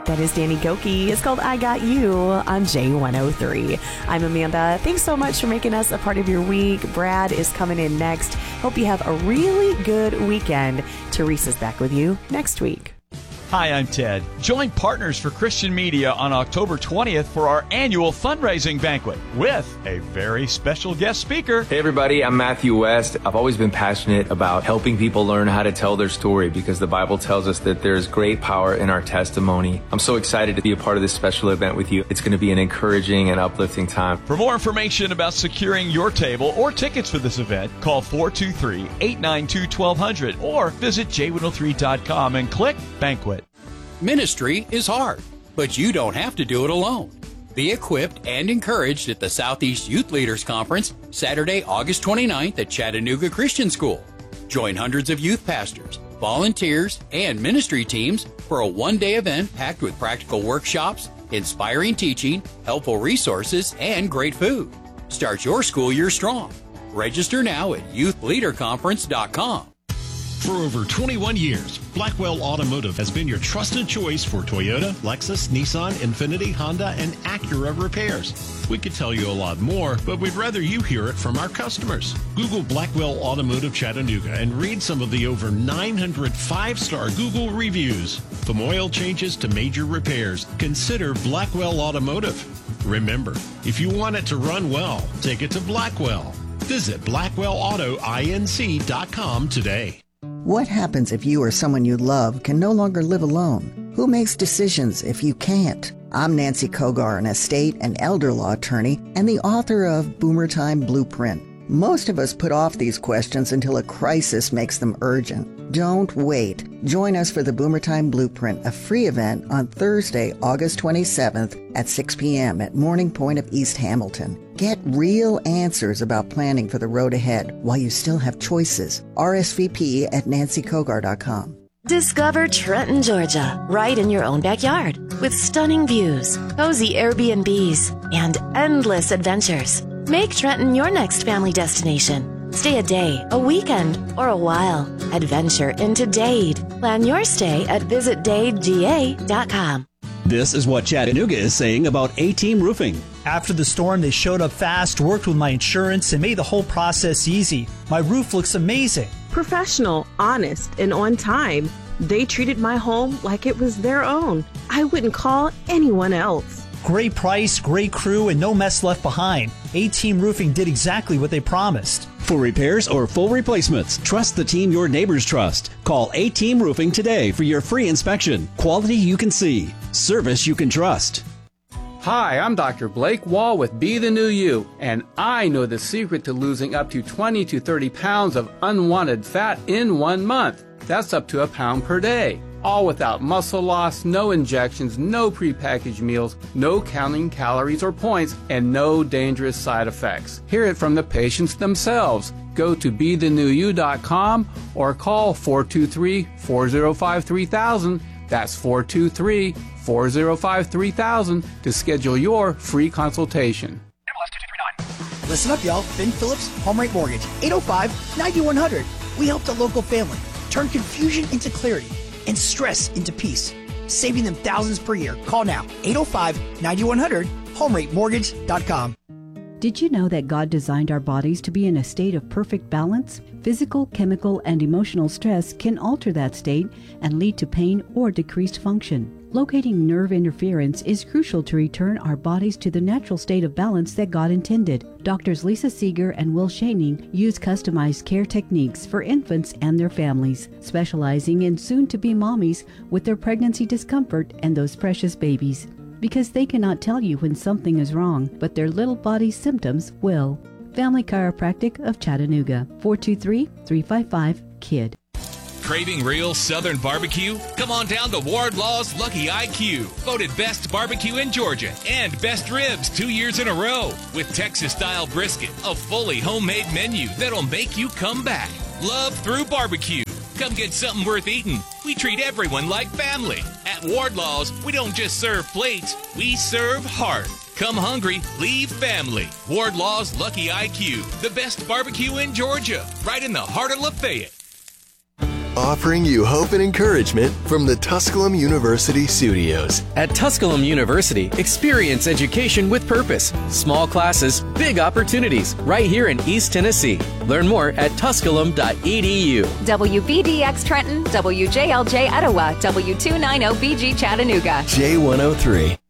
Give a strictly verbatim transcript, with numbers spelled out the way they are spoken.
That is Danny Gokey. It's called I Got You on J one oh three. I'm Amanda. Thanks so much for making us a part of your week. Brad is coming in next. Hope you have a really good weekend. Teresa's back with you next week. Hi, I'm Ted. Join Partners for Christian Media on October twentieth for our annual fundraising banquet with a very special guest speaker. Hey everybody, I'm Matthew West. I've always been passionate about helping people learn how to tell their story because the Bible tells us that there's great power in our testimony. I'm so excited to be a part of this special event with you. It's going to be an encouraging and uplifting time. For more information about securing your table or tickets for this event, call four two three, eight nine two, one two zero zero or visit j one oh three dot com and click Banquet. Ministry is hard, but you don't have to do it alone. Be equipped and encouraged at the Southeast Youth Leaders Conference, Saturday, August twenty-ninth at Chattanooga Christian School. Join hundreds of youth pastors, volunteers, and ministry teams for a one-day event packed with practical workshops, inspiring teaching, helpful resources, and great food. Start your school year strong. Register now at youth leader conference dot com. For over twenty-one years, Blackwell Automotive has been your trusted choice for Toyota, Lexus, Nissan, Infiniti, Honda, and Acura repairs. We could tell you a lot more, but we'd rather you hear it from our customers. Google Blackwell Automotive Chattanooga and read some of the over nine hundred five-star Google reviews. From oil changes to major repairs, consider Blackwell Automotive. Remember, if you want it to run well, take it to Blackwell. Visit blackwell auto inc dot com today. What happens if you or someone you love can no longer live alone? Who makes decisions if you can't? I'm Nancy Kogar, an estate and elder law attorney and the author of Boomer Time Blueprint. Most of us put off these questions until a crisis makes them urgent. Don't wait. Join us for the Boomer Time Blueprint, a free event on Thursday, August twenty-seventh at six p.m. at Morning Point of East Hamilton. Get real answers about planning for the road ahead while you still have choices. R S V P at nancy kogar dot com. Discover Trenton, Georgia, right in your own backyard with stunning views, cozy Airbnbs, and endless adventures. Make Trenton your next family destination. Stay a day, a weekend, or a while. Adventure into Dade. Plan your stay at visit dade g a dot com. This is what Chattanooga is saying about A-Team Roofing. After the storm, they showed up fast, worked with my insurance, and made the whole process easy. My roof looks amazing. Professional, honest, and on time. They treated my home like it was their own. I wouldn't call anyone else. Great price, great crew, and no mess left behind. A-Team Roofing did exactly what they promised. For repairs or full replacements, trust the team your neighbors trust. Call A-Team Roofing today for your free inspection. Quality you can see. Service you can trust. Hi, I'm Doctor Blake Wall with Be the New You, and I know the secret to losing up to twenty to thirty pounds of unwanted fat in one month. That's up to a pound per day. All without muscle loss, no injections, no prepackaged meals, no counting calories or points, and no dangerous side effects. Hear it from the patients themselves. Go to be the new you dot com or call four two three, four zero five, three thousand. That's four two three, four zero five, three thousand to schedule your free consultation. Listen up, y'all. Ben Phillips, Home Rate Mortgage, eight oh five, nine one hundred. We helped a local family turn confusion into clarity and stress into peace, saving them thousands per year. Call now, eight oh five, nine one hundred, home rate mortgage dot com. Did you know that God designed our bodies to be in a state of perfect balance? Physical, chemical, and emotional stress can alter that state and lead to pain or decreased function. Locating nerve interference is crucial to return our bodies to the natural state of balance that God intended. Doctors Lisa Seeger and Will Shaning use customized care techniques for infants and their families, specializing in soon-to-be mommies with their pregnancy discomfort and those precious babies. Because they cannot tell you when something is wrong, but their little body's symptoms will. Family Chiropractic of Chattanooga, four two three, three five five, K I D. Craving real Southern barbecue? Come on down to Wardlaw's Lucky I Q. Voted best barbecue in Georgia and best ribs two years in a row. With Texas-style brisket, a fully homemade menu that'll make you come back. Love through barbecue. Come get something worth eating. We treat everyone like family. At Wardlaw's, we don't just serve plates, we serve heart. Come hungry, leave family. Wardlaw's Lucky I Q, the best barbecue in Georgia, right in the heart of Lafayette. offering you hope and encouragement from the Tusculum University studios. At Tusculum University, experience education with purpose. Small classes, big opportunities, right here in East Tennessee. Learn more at tusculum dot e d u. W B D X Trenton, W J L J Etowah, W two ninety B G Chattanooga. J one oh three.